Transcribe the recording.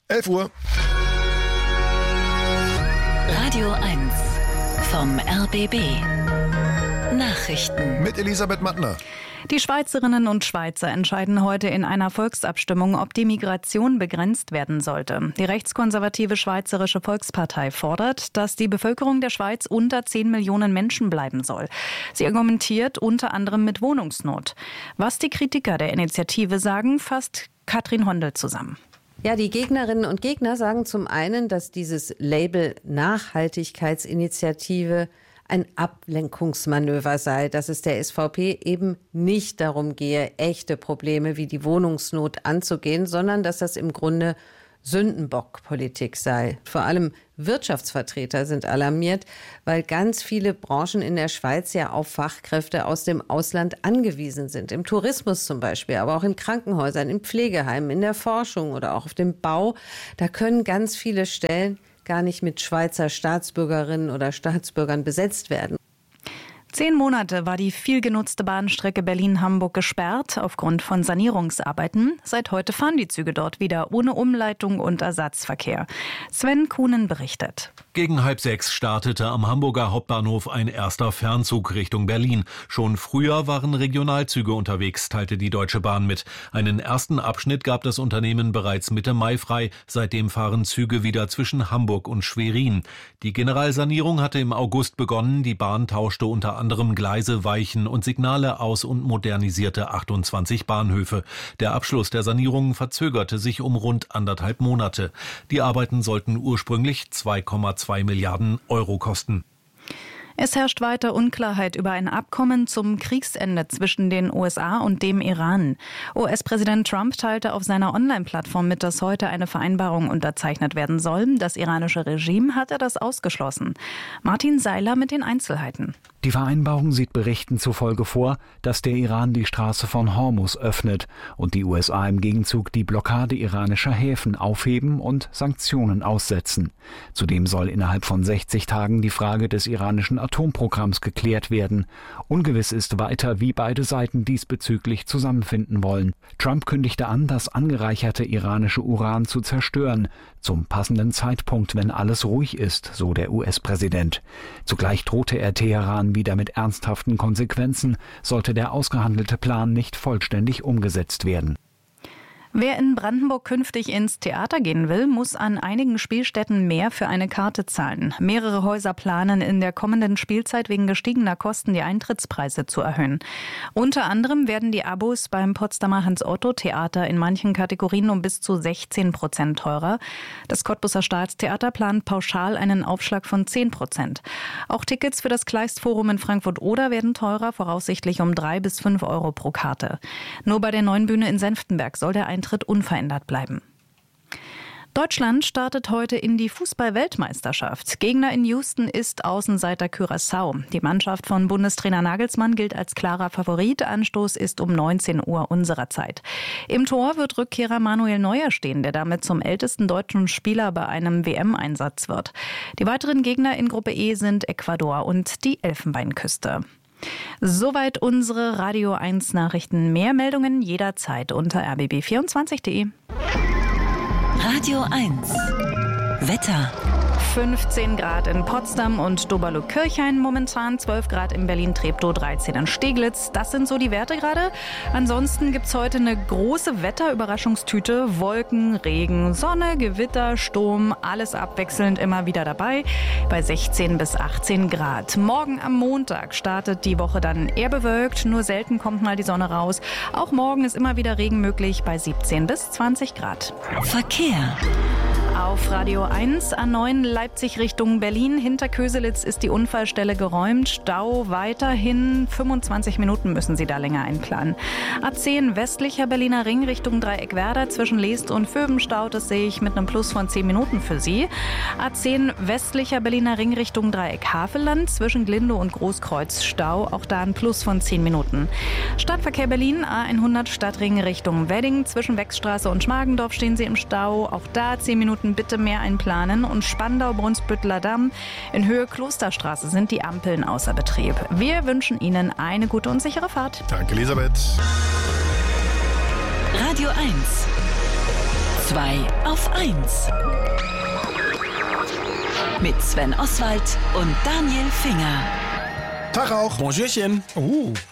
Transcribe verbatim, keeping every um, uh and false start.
elf Uhr. Radio eins vom R B B. Nachrichten. Mit Elisabeth Mattner. Die Schweizerinnen und Schweizer entscheiden heute in einer Volksabstimmung, ob die Migration begrenzt werden sollte. Die rechtskonservative Schweizerische Volkspartei fordert, dass die Bevölkerung der Schweiz unter zehn Millionen Menschen bleiben soll. Sie argumentiert unter anderem mit Wohnungsnot. Was die Kritiker der Initiative sagen, fasst Katrin Hondel zusammen. Ja, die Gegnerinnen und Gegner sagen zum einen, dass dieses Label Nachhaltigkeitsinitiative ein Ablenkungsmanöver sei, dass es der S V P eben nicht darum gehe, echte Probleme wie die Wohnungsnot anzugehen, sondern dass das im Grunde Sündenbockpolitik sei. Vor allem Wirtschaftsvertreter sind alarmiert, weil ganz viele Branchen in der Schweiz ja auf Fachkräfte aus dem Ausland angewiesen sind. Im Tourismus zum Beispiel, aber auch in Krankenhäusern, in Pflegeheimen, in der Forschung oder auch auf dem Bau. Da können ganz viele Stellen gar nicht mit Schweizer Staatsbürgerinnen oder Staatsbürgern besetzt werden. Zehn Monate war die viel genutzte Bahnstrecke Berlin-Hamburg gesperrt aufgrund von Sanierungsarbeiten. Seit heute fahren die Züge dort wieder ohne Umleitung und Ersatzverkehr. Sven Kuhnen berichtet. Gegen halb sechs startete am Hamburger Hauptbahnhof ein erster Fernzug Richtung Berlin. Schon früher waren Regionalzüge unterwegs, teilte die Deutsche Bahn mit. Einen ersten Abschnitt gab das Unternehmen bereits Mitte Mai frei. Seitdem fahren Züge wieder zwischen Hamburg und Schwerin. Die Generalsanierung hatte im August begonnen. Die Bahn tauschte unter anderem Gleise, Weichen und Signale aus und modernisierte achtundzwanzig Bahnhöfe. Der Abschluss der Sanierung verzögerte sich um rund anderthalb Monate. Die Arbeiten sollten ursprünglich zwei Komma zwei Milliarden Euro kosten. Es herrscht weiter Unklarheit über ein Abkommen zum Kriegsende zwischen den U S A und dem Iran. U S-Präsident Trump teilte auf seiner Online-Plattform mit, dass heute eine Vereinbarung unterzeichnet werden soll. Das iranische Regime hatte das ausgeschlossen. Martin Seiler mit den Einzelheiten. Die Vereinbarung sieht Berichten zufolge vor, dass der Iran die Straße von Hormuz öffnet und die U S A im Gegenzug die Blockade iranischer Häfen aufheben und Sanktionen aussetzen. Zudem soll innerhalb von sechzig Tagen die Frage des iranischen Atomprogramms geklärt werden. Ungewiss ist weiter, wie beide Seiten diesbezüglich zusammenfinden wollen. Trump kündigte an, das angereicherte iranische Uran zu zerstören, zum passenden Zeitpunkt, wenn alles ruhig ist, so der U S-Präsident. Zugleich drohte er Teheran wieder mit ernsthaften Konsequenzen, sollte der ausgehandelte Plan nicht vollständig umgesetzt werden. Wer in Brandenburg künftig ins Theater gehen will, muss an einigen Spielstätten mehr für eine Karte zahlen. Mehrere Häuser planen in der kommenden Spielzeit wegen gestiegener Kosten die Eintrittspreise zu erhöhen. Unter anderem werden die Abos beim Potsdamer Hans-Otto-Theater in manchen Kategorien um bis zu sechzehn Prozent teurer. Das Cottbuser Staatstheater plant pauschal einen Aufschlag von zehn Prozent. Auch Tickets für das Kleistforum in Frankfurt-Oder werden teurer, voraussichtlich um drei bis fünf Euro pro Karte. Nur bei der Neuen Bühne in Senftenberg soll der Eintritt unverändert bleiben. Deutschland startet heute in die Fußball-Weltmeisterschaft. Gegner in Houston ist Außenseiter Curaçao. Die Mannschaft von Bundestrainer Nagelsmann gilt als klarer Favorit. Anstoß ist um neunzehn Uhr unserer Zeit. Im Tor wird Rückkehrer Manuel Neuer stehen, der damit zum ältesten deutschen Spieler bei einem W M-Einsatz wird. Die weiteren Gegner in Gruppe E sind Ecuador und die Elfenbeinküste. Soweit unsere Radio eins Nachrichten. Mehr Meldungen jederzeit unter r b b vierundzwanzig punkt de. Radio eins Wetter. fünfzehn Grad in Potsdam und Doberlo-Kirchhain, momentan zwölf Grad in Berlin-Treptow, dreizehn in Steglitz. Das sind so die Werte gerade. Ansonsten gibt's heute eine große Wetterüberraschungstüte. Wolken, Regen, Sonne, Gewitter, Sturm, alles abwechselnd immer wieder dabei bei sechzehn bis achtzehn Grad. Morgen am Montag startet die Woche dann eher bewölkt, nur selten kommt mal die Sonne raus. Auch morgen ist immer wieder Regen möglich bei siebzehn bis zwanzig Grad. Verkehr. Auf Radio eins, A neun Leipzig Richtung Berlin. Hinter Köselitz ist die Unfallstelle geräumt. Stau weiterhin. fünfundzwanzig Minuten müssen Sie da länger einplanen. A zehn westlicher Berliner Ring Richtung Dreieckwerder. Zwischen Leest und Vöbenstau, das sehe ich mit einem Plus von zehn Minuten für Sie. A zehn westlicher Berliner Ring Richtung Dreieck Havelland. Zwischen Glindow und Großkreuz Stau. Auch da ein Plus von zehn Minuten. Stadtverkehr Berlin, A hundert Stadtring Richtung Wedding. Zwischen Wechsstraße und Schmargendorf stehen Sie im Stau. Auch da zehn Minuten bitte mehr einplanen. Und Spandau-Brunsbütteler Damm in Höhe Klosterstraße sind die Ampeln außer Betrieb. Wir wünschen Ihnen eine gute und sichere Fahrt. Danke, Elisabeth. Radio eins zwei auf eins. Mit Sven Oswald und Daniel Finger. Tag auch. Bonjourchen. Oh,